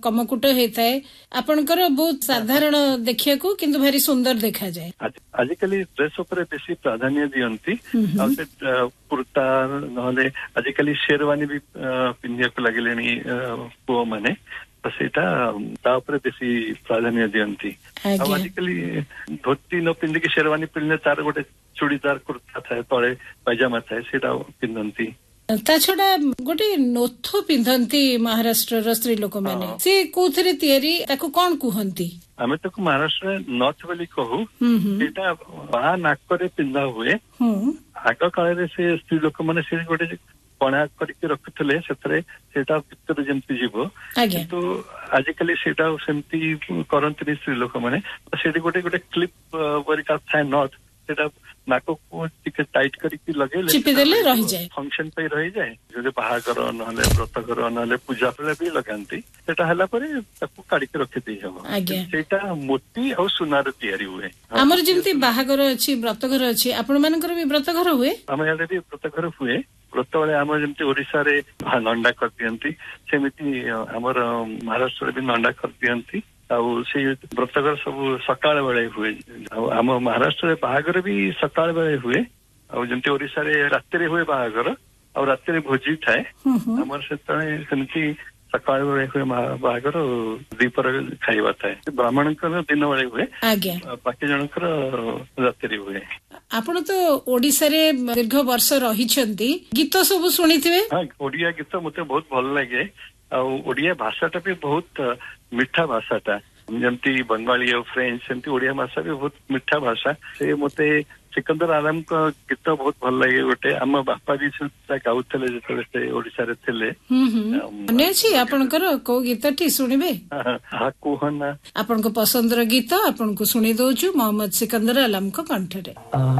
कमकुट होता है आपनकर बहुत साधारण देखिया को किंतु भारी सुंदर देखा जाए आजिकली ड्रेस उपरे बेसी प्राधान्य दियंती कुर्ता नहले आजिकली शेरवानी भी पिंधिया को लगलेनी पुओ माने तो सेटा ता उपरे बेसी प्राधान्य दियंती आजिकली धोती न पिंधि के शेरवानी पिंधले तार गोटे चूड़ीदार कुर्ता थाए तळे पैजामा थाए सेटा पिंधंती ता छड़ा गोटे नोथ पिंधंती महाराष्ट्र स्त्री लोक माने से कोथरे तयारी ताको कोन कुहंती आमे ताको महाराष्ट्र नॉर्थ वाली कहू सेटा बा नाकरे पिंधा हुए आग काले से स्त्री लोक माने से गोटे पणा करके रखुଥିଲେ ସେଥିରେ सेटा भितर जेमती जीवो तो आजिकली सेटा सेमती करंतनी स्त्री लोक माने सेठी गोटे गोटे क्लिप वरिका थाए नॉट सेटा नाको को टिके टाइट करके लगे चिपी देले रहि जाए फंक्शन पे रहि जाए जदि बाहागर नहले व्रतघर नहले पूजा पे भी लगांती सेटा हला परे ताको काढी के रखि देई हबो सेटा मोती और सुनार तयारी हुए हमर जेमती बाहागर अछि व्रतघर अछि आपण मानकर भी व्रतघर हुए हम याडे भी व्रतघर हुए व्रत बेले आम जमी ओडिशा रे नंडा कर दियंती सेमिति हमर महाराष्ट्र भी नंडा कर दियंती व्रतघर सब सकाळ बेले हुए आम महाराष्ट्र बाहागर भी सकाळ बेले हुए जमती ओडिशा रे रात्रि हुए बाहागर और रात्रि भोजी थाए हमर सेमती सकाळ बेले हुए बाहागर दीपर खाइबा थाए ब्राह्मण दिन बेले हुए बाकी जनकर रात्रि हुए आपण तो ओडिशा रे दीर्घ वर्ष रहिछंती गीत सब सुनिथिबे हां ओडिया गीत मते बहुत भल लागे आ ओडिया भाषाटा भी बहुत मिठा भाषाटा जमती बंगाली और फ्रेंच सेमती ओडिया भाषा भी बहुत मिठा भाषा से मते सिकंदर आलम का गीत बहुत भल लागे गोटे आम बापा भी गाउथले जेतले से ओडिशा रे थिले अने अछि आपनकर को गीतटी सुनिबे हा कोहना आपनको पसंदर गीत आपनको सुनी दोछु मोहम्मद सिकंदर आलम को कंठ रे।